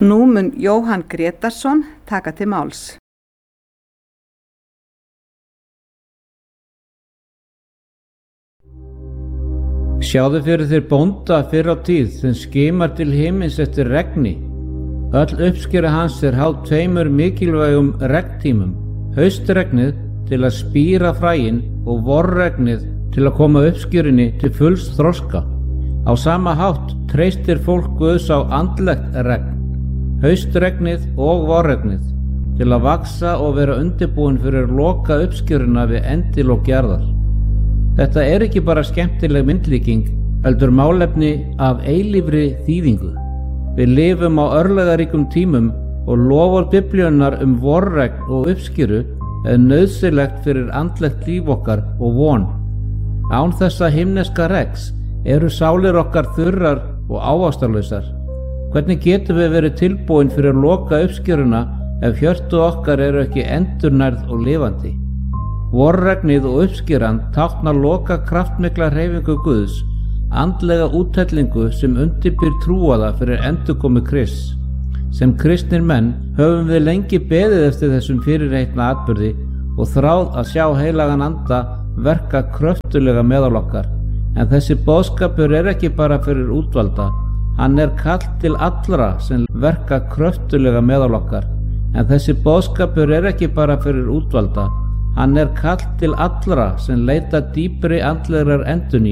Nú mun Jóhann Grétarsson taka til máls. Sjáðu fyrir þér bónda fyrr á tíð sem skimar til himins eftir regni. Öll uppskera hans háð 2 mikilvægum regntímum, haustregnið til að spíra fræin og vorregnið til að koma uppskjörinni til fulls þroska. Á sama hátt treystir fólk Guðs á andlegt regn, haustregnið og vorregnið, til að vaxa og vera undirbúin fyrir loka uppskjörina við endilok jarðar. Þetta er ekki bara skemmtileg myndlíking, heldur málefni af eilífri þýðingu. Við lifum á örlagaríkum tímum og loforð Biblíunnar vorregn og uppskjöru er nauðsynlegt fyrir andlegt líf okkar og von. Án þessa himneska regns eru sálir okkar þurrar og ávaxtarlausar. Hvernig getum við verið tilbúin fyrir loka uppskjöruna ef hjörtu okkar eru ekki endurnærð og lifandi? Vorregnið og uppskjöran táknar loka kraftmikla hreyfingu Guðs, andlega úthellingu sem undirbýr trúaða fyrir endurkomu Krists. Sem kristnir menn höfum við lengi beðið eftir þessum fyrirheitna atburði og þráð að sjá heilagan anda verka kröftulega meðal okkar. En þessi boðskapur er ekki bara fyrir útvalda, hann er kall til allra sem verka kröftulega meðal okkar. En þessi boðskapur er ekki bara fyrir útvalda, hann er kall til allra sem leita dýpri andlegrar endurnýjunar.